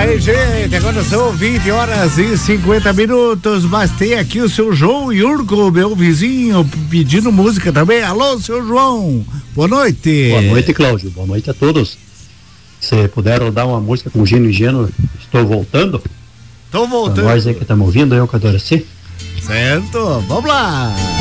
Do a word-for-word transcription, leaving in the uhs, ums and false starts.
Aí, gente, agora são vinte horas e cinquenta minutos, mas tem aqui o seu João Yurko, meu vizinho, pedindo música também. Alô, seu João, boa noite. Boa noite, Cláudio, boa noite a todos. Se puder rodar uma música com Gino e Geno, estou voltando. Estou voltando. Pra nós aí que estamos ouvindo, eu que adoro assim. Certo, vamos lá.